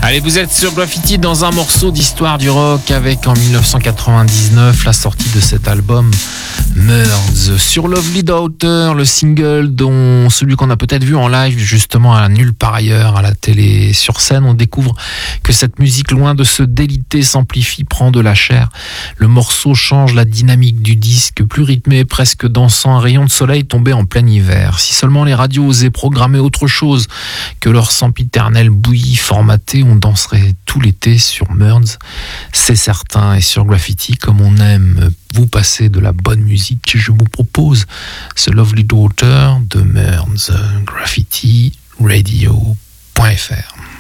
Allez, vous êtes sur Graffiti dans un morceau d'histoire du rock avec en 1999 la sortie de cet album Murs. Sur Lovely Daughter, le single dont celui qu'on a peut-être vu en live justement à nulle part ailleurs à la télé sur scène, on découvre que cette musique loin de se déliter s'amplifie, prend de la chair. Le morceau change la dynamique du disque, plus rythmé, presque dansant, un rayon de soleil tombé en plein hiver. Si seulement les radios osaient programmer autre chose que leur sempiternel bouilli formaté, on danserait tout l'été sur Murs, c'est certain. Et sur Graffiti, comme on aime vous passer de la bonne musique, je vous propose ce Lovely Daughter de Murs. Graffiti Radio.fr.